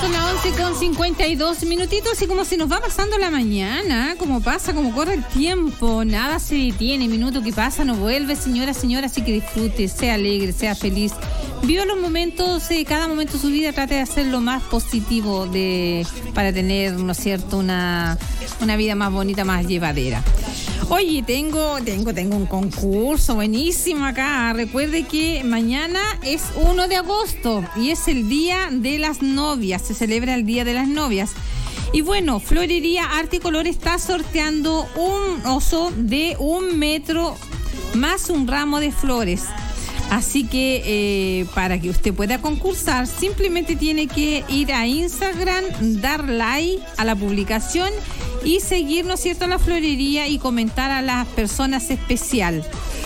son las 11:52 minutitos y como se nos va pasando la mañana, como pasa, como corre el tiempo, nada se detiene, minuto que pasa no vuelve, señora, así que disfrute, sea alegre, sea feliz, viva los momentos, cada momento de su vida, trate de hacer lo más positivo para tener, ¿no es cierto?, una vida más bonita, más llevadera. Oye, tengo un concurso buenísimo acá. Recuerde que mañana es 1 de agosto y es el Día de las Novias. Se celebra el Día de las Novias. Y bueno, Florería Arte y Color está sorteando un oso de 1 metro más un ramo de flores. Así que para que usted pueda concursar, simplemente tiene que ir a Instagram, dar like a la publicación y seguir, ¿no es cierto?, a la florería y comentar a las personas especial.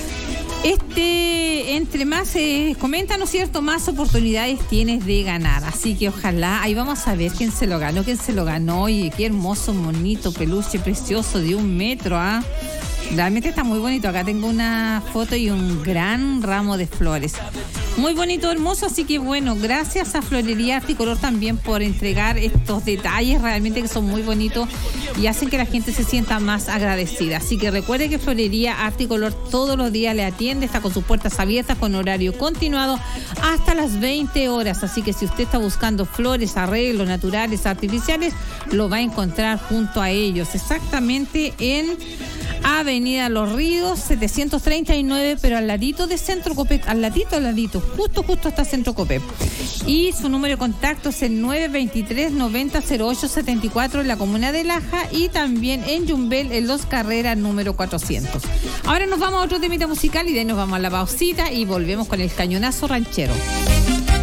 Entre más comenta, ¿no es cierto?, más oportunidades tienes de ganar. Así que ojalá, ahí vamos a ver quién se lo ganó. Y qué hermoso, bonito, peluche precioso de 1 metro, ¿ah? Realmente está muy bonito. Acá tengo una foto y un gran ramo de flores. Muy bonito, hermoso. Así que bueno, gracias a Florería Arte y Color también por entregar estos detalles realmente que son muy bonitos y hacen que la gente se sienta más agradecida. Así que recuerde que Florería Arte y Color todos los días le atiende, está con sus puertas abiertas con horario continuado hasta las 20 horas. Así que si usted está buscando flores, arreglos naturales, artificiales, lo va a encontrar junto a ellos. Exactamente en Avenida Los Ríos 739, pero al ladito de Centro Copec, al ladito, justo está Centro Copec. Y su número de contacto es el 923-900874 en la comuna de Laja y también en Yumbel en Los Carreras número 400. Ahora nos vamos a otro temita musical y de ahí nos vamos a la pausita y volvemos con el cañonazo ranchero.